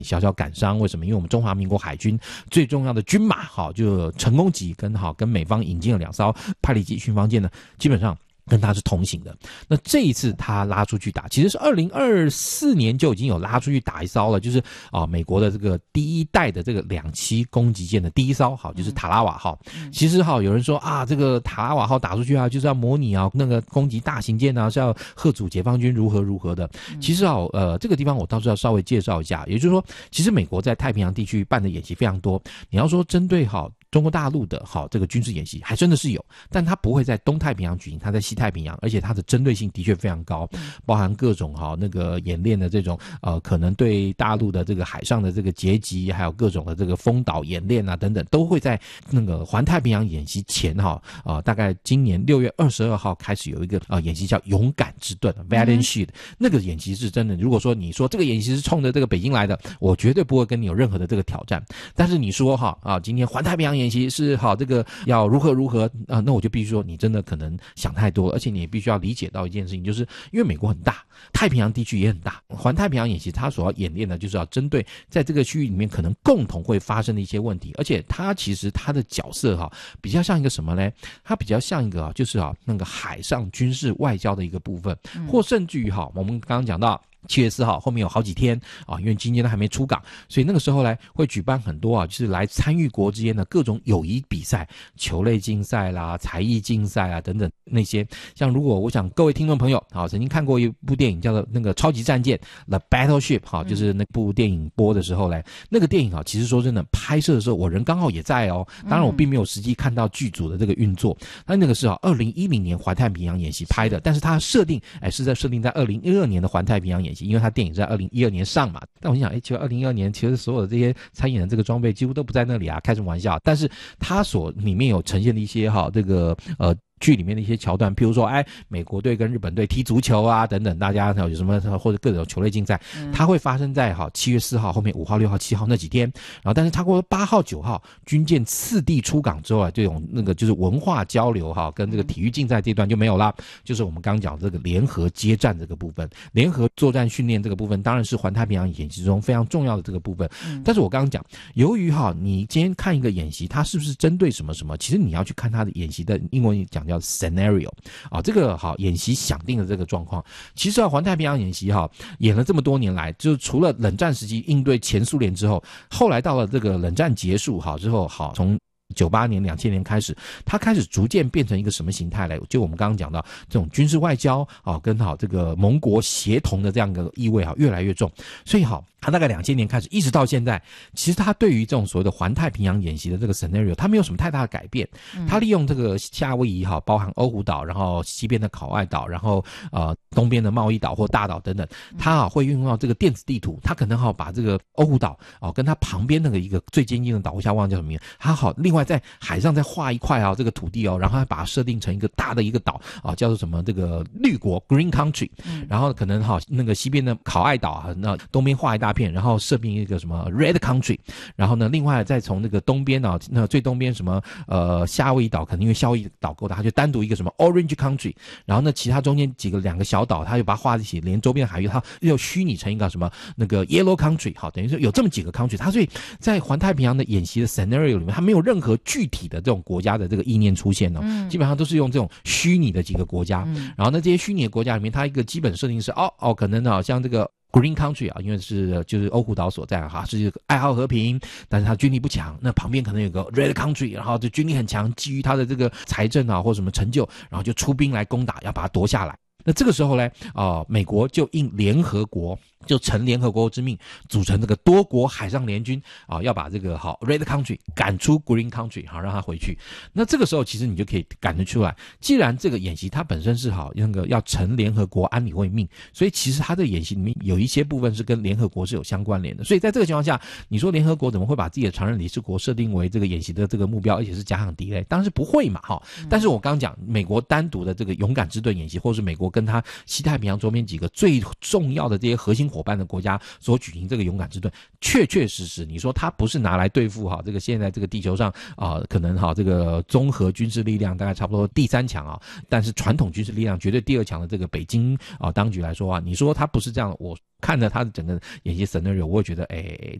小小感伤。为什么？因为我们中华民国海军最重要的军马就成功级跟美方引进了2艘派利级巡防舰呢，基本上跟他是同行的。那这一次他拉出去打，其实是2024年就已经有拉出去打一艘了，就是美国的这个第一代的这个2栖攻击舰的第一艘，就是塔拉瓦号。其实有人说这个塔拉瓦号打出去就是要模拟那个攻击大型舰是要吓阻解放军如何的。其实这个地方我倒是要稍微介绍一下，也就是说，其实美国在太平洋地区办的演习非常多。你要说针对中国大陆的这个军事演习还真的是有，但它不会在东太平洋举行，它在西太平洋，而且它的针对性的确非常高，包含各种那个演练的这种可能对大陆的这个海上的这个截击，还有各种的这个封岛演练等等，都会在那个环太平洋演习前大概今年6月22号开始有一个演习叫勇敢之盾 Valiant Shield。 那个演习是真的，如果说你说这个演习是冲着这个北京来的，我绝对不会跟你有任何的这个挑战。但是你说今天环太平洋演习是这个要如何那我就必须说你真的可能想太多了，而且你也必须要理解到一件事情，就是因为美国很大，太平洋地区也很大，环太平洋演习它所要演练的就是要针对在这个区域里面可能共同会发生的一些问题，而且它其实它的角色比较像一个什么呢？它比较像一个就是那个海上军事外交的一个部分，或甚至于我们刚刚讲到7月4号后面有好几天因为今天都还没出港，所以那个时候呢会举办很多就是来参与国之间的各种友谊比赛，球类竞赛啦、才艺竞赛等等那些。像如果我想各位听众朋友曾经看过一部电影叫做那个超级战舰 The Battleship 就是那部电影播的时候呢，那个电影其实说真的拍摄的时候我人刚好也在当然我并没有实际看到剧组的这个运作。那个是2010年环太平洋演习拍的，但是它设定是设定在2012年的环太平洋演习，因为它电影是在2012年上嘛。但我想其实2012年其实所有的这些参演的这个装备几乎都不在那里开什么玩笑。但是它所里面有呈现的一些这个剧里面的一些桥段，譬如说美国队跟日本队踢足球等等，大家有什么或者各种球类竞赛，它会发生在7月4号后面5号6号7号那几天。然后但是它过8号9号军舰次第出港之后这种那个就是文化交流跟这个体育竞赛这段就没有啦。就是我们刚刚讲这个联合接战这个部分，联合作战训练这个部分当然是环太平洋演习中非常重要的这个部分。但是我刚刚讲，由于你今天看一个演习它是不是针对什么什么，其实你要去看它的演习的英文讲叫 scenario 这个演习想定的这个状况。其实环太平洋演习演了这么多年来，就除了冷战时期应对前苏联之后，后来到了这个冷战结束之后从98年2000年开始，它开始逐渐变成一个什么形态来？就我们刚刚讲到这种军事外交跟这个盟国协同的这样一个意味越来越重。所以它大概2000年开始一直到现在，其实它对于这种所谓的环太平洋演习的这个 scenario 它没有什么太大的改变。它利用这个夏威夷包含欧胡岛，然后西边的考爱岛，然后东边的贸易岛或大岛等等，它会运用到这个电子地图，它可能把这个欧胡岛跟它旁边那个一个最接近的岛，我想忘了叫什么名，它另外在海上再画一块这个土地然后它把它设定成一个大的一个岛叫做什么这个绿国 Green Country。然后可能那个西边的考爱岛那东边画一大片，然后设定一个什么 Red Country。然后呢另外再从那个东边那最东边什么夏威夷岛，可能因为夏威夷岛够大，它就单独一个什么 Orange Country。然后呢其他中间2个小岛它就把它画一起，连周边的海域它又虚拟成一个什么那个 Yellow Country。等于说有这么几个 country。它所以在环太平洋的演习的 scenario 里面，它没有任何具体的这种国家的这个意念出现基本上都是用这种虚拟的几个国家。然后呢这些虚拟的国家里面，它一个基本设定是可能像这个Green Country 因为就是欧胡岛所在是爱好和平，但是它军力不强。那旁边可能有个 Red Country， 然后就军力很强，基于它的这个财政或什么成就，然后就出兵来攻打，要把它夺下来。那这个时候呢美国就应联合国，就承联合国之命，组成这个多国海上联军要把这个Red Country 赶出 Green Country， 让他回去。那这个时候其实你就可以感觉出来，既然这个演习它本身是那个要承联合国安理会命，所以其实它的演习里面有一些部分是跟联合国是有相关联的。所以在这个情况下，你说联合国怎么会把自己的常任理事国设定为这个演习的这个目标，而且是假想敌嘞？当然是不会嘛但是我刚刚讲美国单独的这个勇敢之盾演习，或是美国跟他西太平洋周边几个最重要的这些核心伙伴的国家所举行这个勇敢之盾，确确实实你说他不是拿来对付这个现在这个地球上可能这个综合军事力量大概差不多第3强但是传统军事力量绝对第2强的这个北京当局来说你说他不是这样，我看着他的整个演习 scenario， 我会觉得